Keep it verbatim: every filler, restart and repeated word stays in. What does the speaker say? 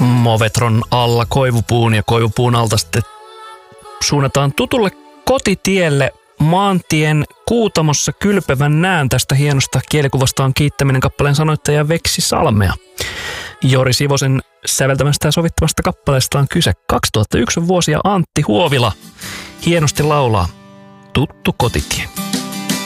Movetron alla koivupuun ja koivupuun alta sitten suunnataan tutulle kotitielle maantien Kuutamossa kylpevän näön. Tästä hienosta kielikuvasta on kiittäminen kappaleen sanoittaja Veksi Salmea. Jori Sivosen säveltämästä ja sovittamasta kappaleesta on kyse. kaksituhattayksi vuosi ja Antti Huovila hienosti laulaa Tuttu kotitie.